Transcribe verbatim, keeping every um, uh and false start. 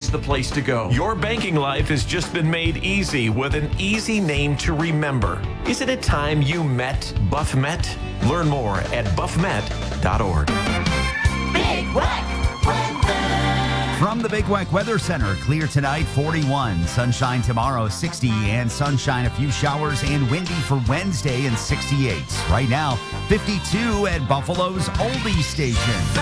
is the place to go. Your banking life has just been made easy with an easy name to remember. Is it a time you met Buff Met? Learn more at buff met dot org. Big Wack Weather. From the Big Wack Weather Center, clear tonight, forty-one. Sunshine tomorrow, sixty. And sunshine, a few showers and windy for Wednesday, and sixty-eight. Right now, fifty-two at Buffalo's Oldie Station.